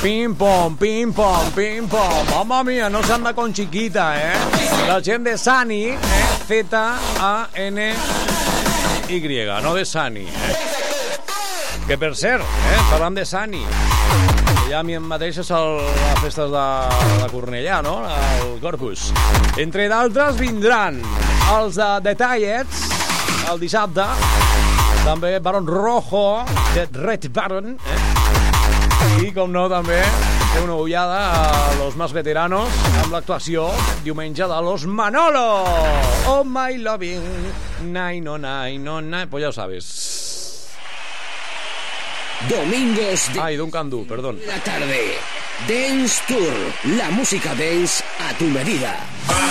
Pim-pom, pim-pom, pim-pom. Mamma mia, no s'anda con chiquita, La gent de Sani, Z-A-N-Y, no de Sani, Que per cert, parlant de Sani, ja a mi mateix és la festa de la Cornellà, no? El Corpus. Entre d'altres vindran els de Detallets el dissabte, també Baron Rojo, de Red Baron, i com no també fer una ullada a los más veteranos amb l'actuació diumenge de los Manolo. Oh my loving, nine, no, nine, no, nine. Pues ya lo sabes. Domingos de... Ay, Duncan Du, perdón. La tarde. Dance Tour. La música dance a tu medida.